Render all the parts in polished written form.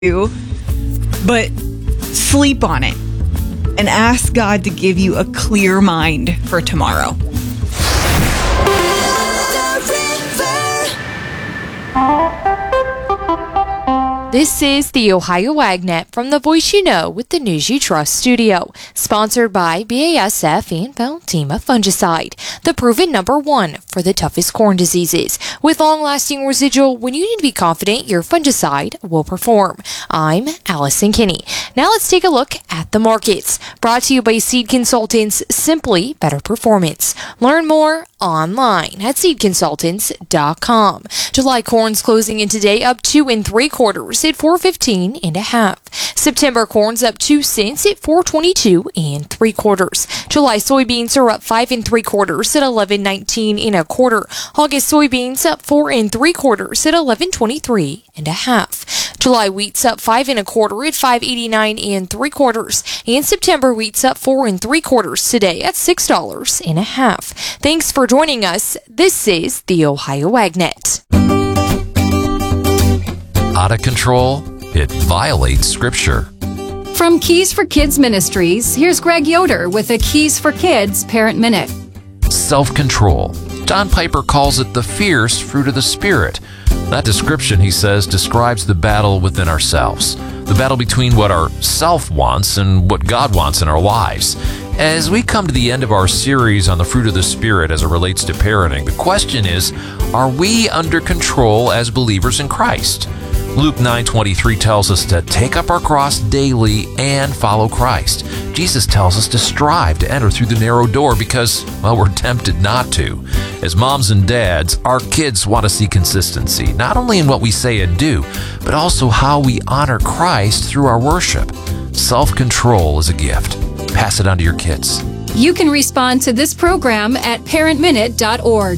you, but sleep on it and ask God to give you a clear mind for tomorrow. This is the Ohio AgNet from the Voice You Know with the News You Trust studio, sponsored by BASF and Valtima Fungicide, the proven #1 for the toughest corn diseases, with long-lasting residual when you need to be confident your fungicide will perform. I'm Allison Kinney. Now let's take a look at the markets. Brought to you by Seed Consultants, simply better performance. Learn more online at seedconsultants.com. July corn's closing in today up 2 3/4 at $4.15 1/2. September corn's up 2 cents at $4.22 3/4. July soybeans are up 5 3/4 at $11.19 1/4. August soybeans up 4 3/4 at $11.23 1/2. July wheat's up 5 1/4 at $5.89 3/4. And September wheat's up 4 3/4 today at $6 1/2. Thanks for joining us. This is the Ohio AgNet. Out of control? It violates Scripture. From Keys for Kids Ministries, here's Greg Yoder with a Keys for Kids Parent Minute. Self-control. John Piper calls it the fierce fruit of the Spirit. That description, he says, describes the battle within ourselves. The battle between what our self wants and what God wants in our lives. As we come to the end of our series on the fruit of the Spirit as it relates to parenting, the question is, are we under control as believers in Christ? Luke 9:23 tells us to take up our cross daily and follow Christ. Jesus tells us to strive to enter through the narrow door because, well, we're tempted not to. As moms and dads, our kids want to see consistency, not only in what we say and do, but also how we honor Christ through our worship. Self-control is a gift. Pass it on to your kids. You can respond to this program at parentminute.org.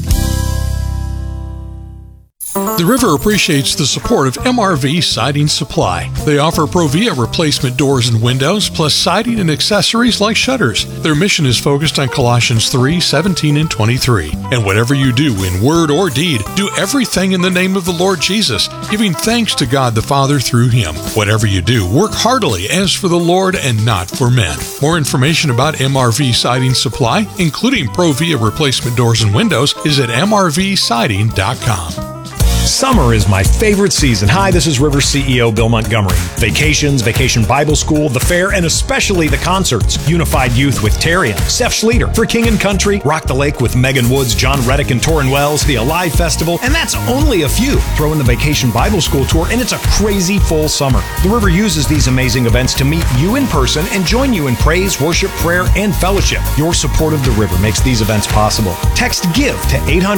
The River appreciates the support of MRV Siding Supply. They offer Provia replacement doors and windows, plus siding and accessories like shutters. Their mission is focused on Colossians 3:17 and 23. And whatever you do in word or deed, do everything in the name of the Lord Jesus, giving thanks to God the Father through Him. Whatever you do, work heartily as for the Lord and not for men. More information about MRV Siding Supply, including Provia replacement doors and windows, is at mrvsiding.com. Summer is my favorite season. Hi, this is River CEO Bill Montgomery. Vacations, Vacation Bible School, the fair, and especially the concerts. Unified Youth with Terry and Steph Schleter. For King and Country, Rock the Lake with Megan Woods, John Reddick, and Torrin Wells. The Alive Festival, and that's only a few. Throw in the Vacation Bible School Tour, and it's a crazy full summer. The River uses these amazing events to meet you in person and join you in praise, worship, prayer, and fellowship. Your support of the River makes these events possible. Text GIVE to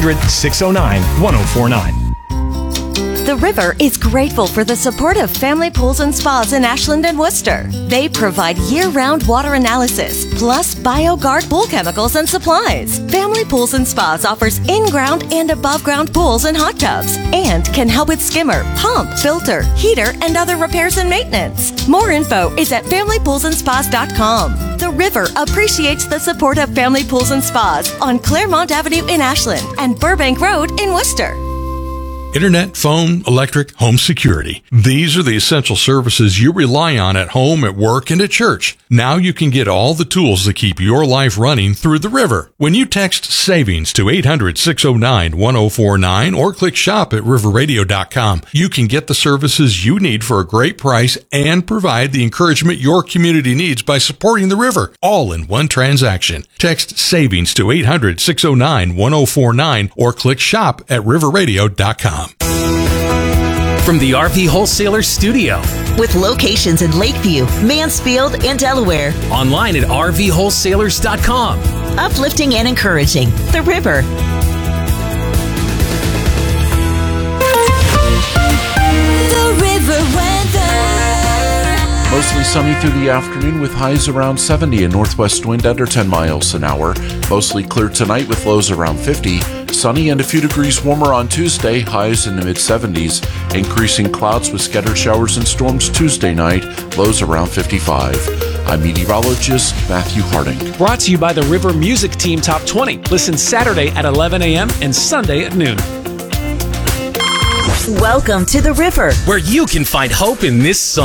800-609-1049. The River is grateful for the support of Family Pools and Spas in Ashland and Worcester. They provide year-round water analysis, plus BioGuard pool chemicals and supplies. Family Pools and Spas offers in-ground and above-ground pools and hot tubs, and can help with skimmer, pump, filter, heater, and other repairs and maintenance. More info is at familypoolsandspas.com. The River appreciates the support of Family Pools and Spas on Claremont Avenue in Ashland and Burbank Road in Worcester. Internet, phone, electric, home security. These are the essential services you rely on at home, at work, and at church. Now you can get all the tools that keep your life running through the River. When you text SAVINGS to 800-609-1049 or click shop at riverradio.com, you can get the services you need for a great price and provide the encouragement your community needs by supporting the River, all in one transaction. Text SAVINGS to 800-609-1049 or click shop at riverradio.com. From the RV Wholesaler Studio. With locations in Lakeview, Mansfield, and Delaware. Online at rvwholesalers.com. Uplifting and encouraging. The River. The River weather. Mostly sunny through the afternoon with highs around 70 and northwest wind under 10 miles an hour. Mostly clear tonight with lows around 50. Sunny and a few degrees warmer on Tuesday, highs in the mid-70s. Increasing clouds with scattered showers and storms Tuesday night, lows around 55. I'm meteorologist Matthew Harding. Brought to you by the River Music Team Top 20. Listen Saturday at 11 a.m. and Sunday at noon. Welcome to the river. where you can find hope in this song.